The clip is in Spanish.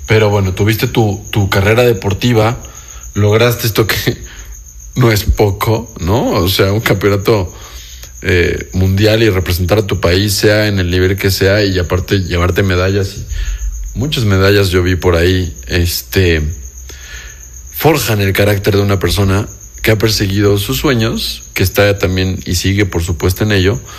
Pero bueno, tuviste tu carrera deportiva, lograste esto que no es poco, ¿no? O sea, un campeonato mundial y representar a tu país, sea en el nivel que sea, y aparte llevarte medallas, y muchas medallas yo vi por ahí, forjan el carácter de una persona que ha perseguido sus sueños, que está también y sigue por supuesto en ello,